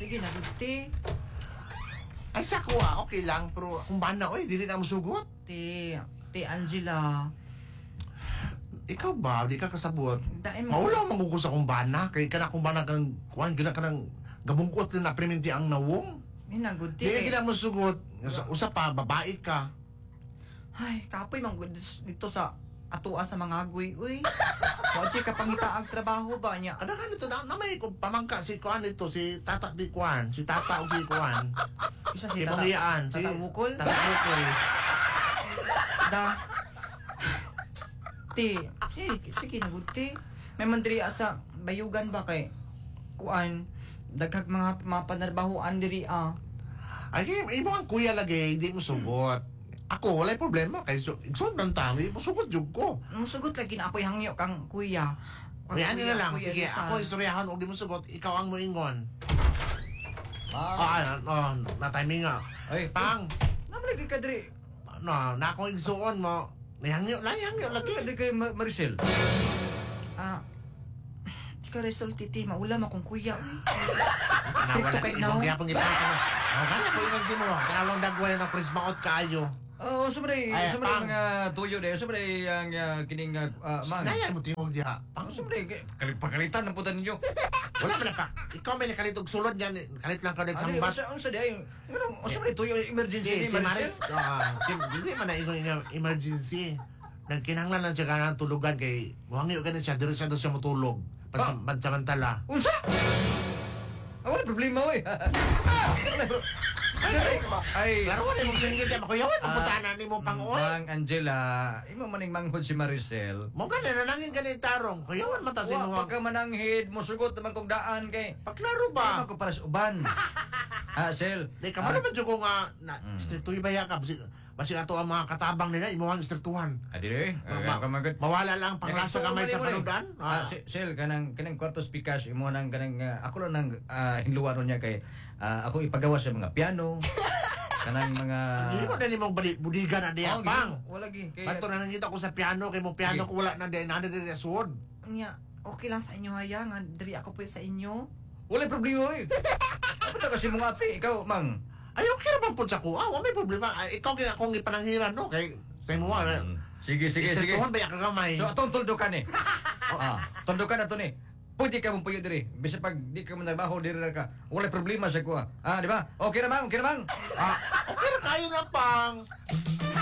sige na ti. Ay, sa ko okay lang. Pero kung bana, oy, dili na mo sugot. Ti Angela. Ikaw ba? Di ka kasabot. Dahil mo. Maulaw mabuko sa kumbana. Kay ka na kumbana kang, kuhan, gina ka ng gabungkot na preminti ang nawong. Hinagod ti. Di ka mo sugot. Usa pa, babae ka. Ay, kapoy man gud dito sa atua sa mga agwi. Uy. Wachi ka pangita ang trabaho ba niya? Ano ka nito? Na may pamangka si kuhan nito. Si Tata di kuhan. Si Tata o si kuhan. Isa Si si Tata. Pangyayaan. Tata Bukol? Tata Bukol. Da. Sige na gud ti. May mandiri asa bayugan ba kay kuan daghag mga panarbahoan diri Ay, imo ang kuya lagi, hindi mo sugot. Ako, walay problema. Kay igsoon ng tali, musugot jug ko. Musugot lagi na ako'y hangyo kang kuya. May ano na lang, Kuya sige, Rizal. ako istoryahan o di mo sugot, ikaw ang moingon. Ma'am. Na-timing nga. Ay, Pang, Namalagi ka diri. na akong igsoon mo. Nahangyo lagi. Hindi kay Maricel. Chika result titi, maulam akong kuya. Nawala kay na now. ibang gyapon kita. Kaya ko ingon si mo, kanawang dagway na prismaot kaayo. Oh, siyempre, Ay, siyempre Pang. mga tuyo de, siyempre ang kining man. Nayan mo tingog diha. Pang, Siyempre, pagkalitan ng putan ninyo. wala man na pa. Ikaw may nakalitog sulod yan. Kalit lang ka Ano nagsambat. unsa day? Siyempre tuyo emergency Si ni Maris, Maricel. hindi man na ingon nga emergency. Nagkinahanglan lang siya ka ng tulugan kay buhangyo ganun siya, dire siya doon siya matulog. Pansamantala. Unsa? Wala problema oy. Ay, Laro na mong sinigit yan, makuyawan, pagputanan ni mo pang-oy. Mang Angela, imo maning manghod si Maricel. Mo ka na nanangin ka ng tarong, kuyawan mata si Wa mo. pagka mananghid, musugot naman kong daan kay. Paklaro Ba? ba? Ako para sa uban. Sel. Di ka man naman dyan ko nga, strictoy baya ka, basi ato ang mga katabang nila, imo ang strictuhan. Adire, kamagod. Mawala lang panglasa kamay sa panudan. Sel, kanang kwartos pikas, imo nang kanang, ako lang nang hinluwaro niya kay, ako ipagawa sa mga piano, kanang mga... Hindi mo na ni mong budigan na diya, pang. Wala gi. Bato na nangita ko sa piano, kay mo piano ko wala na din, nada din na suod. Nya, okay lang sa inyo haya nga diri ako po sa inyo. Wala problema oy. Ano na kasi mga ate, ikaw, mang. Ay, okay naman po sa kuha. Wala may problema. Ay, ikaw kaya akong ipananghiran, no? Kay, sa mo, Sige. Istriktuhan ba yung kagamay? So, atong tuldukan eh. Tuldukan na to ni. Pwede ka mong puyo diri. Bisa pag di ka man nagbaho diri ra ka. Wala problema sa kuha. Di ba? Okay na mang. Okay na kayo na, pang.